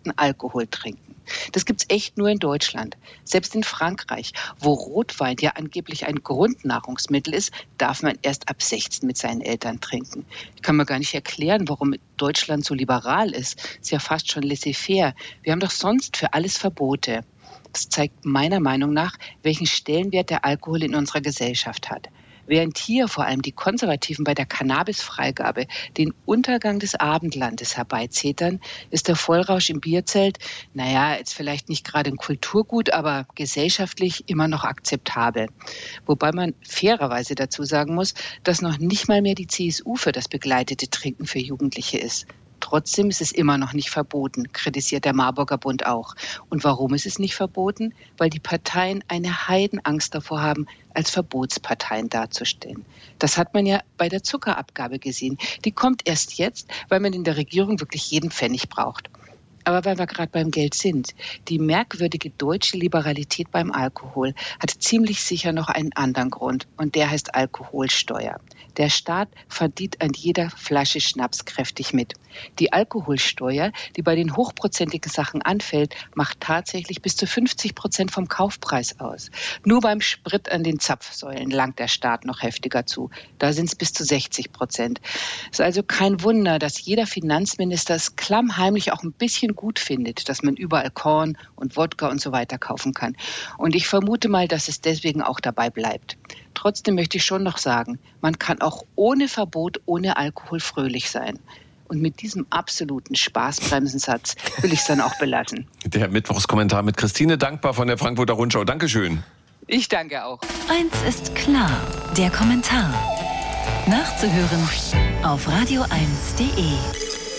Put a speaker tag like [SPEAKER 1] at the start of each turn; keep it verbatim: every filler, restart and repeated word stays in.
[SPEAKER 1] verboten Alkohol trinken. Das gibt's echt nur in Deutschland. Selbst in Frankreich, wo Rotwein ja angeblich ein Grundnahrungsmittel ist, darf man erst ab sechzehn mit seinen Eltern trinken. Ich kann mir gar nicht erklären, warum Deutschland so liberal ist. Ist ja fast schon laissez-faire. Wir haben doch sonst für alles Verbote. Das zeigt meiner Meinung nach, welchen Stellenwert der Alkohol in unserer Gesellschaft hat. Während hier vor allem die Konservativen bei der Cannabisfreigabe den Untergang des Abendlandes herbeizetern, ist der Vollrausch im Bierzelt, naja, jetzt vielleicht nicht gerade ein Kulturgut, aber gesellschaftlich immer noch akzeptabel. Wobei man fairerweise dazu sagen muss, dass noch nicht mal mehr die C S U für das begleitete Trinken für Jugendliche ist. Trotzdem ist es immer noch nicht verboten, kritisiert der Marburger Bund auch. Und warum ist es nicht verboten? Weil die Parteien eine Heidenangst davor haben, als Verbotsparteien dazustehen. Das hat man ja bei der Zuckerabgabe gesehen. Die kommt erst jetzt, weil man in der Regierung wirklich jeden Pfennig braucht. Aber weil wir gerade beim Geld sind, die merkwürdige deutsche Liberalität beim Alkohol hat ziemlich sicher noch einen anderen Grund und der heißt Alkoholsteuer. Der Staat verdient an jeder Flasche Schnaps kräftig mit. Die Alkoholsteuer, die bei den hochprozentigen Sachen anfällt, macht tatsächlich bis zu fünfzig Prozent vom Kaufpreis aus. Nur beim Sprit an den Zapfsäulen langt der Staat noch heftiger zu. Da sind es bis zu sechzig Prozent. Es ist also kein Wunder, dass jeder Finanzminister es klammheimlich auch ein bisschen gut findet, dass man überall Korn und Wodka und so weiter kaufen kann. Und ich vermute mal, dass es deswegen auch dabei bleibt. Trotzdem möchte ich schon noch sagen, man kann auch ohne Verbot, ohne Alkohol fröhlich sein. Und mit diesem absoluten Spaßbremsensatz will ich es dann auch belassen.
[SPEAKER 2] Der Mittwochskommentar mit Christine Dankbar von der Frankfurter Rundschau. Dankeschön.
[SPEAKER 1] Ich danke auch.
[SPEAKER 3] Eins ist klar, der Kommentar. Nachzuhören auf radio eins punkt de.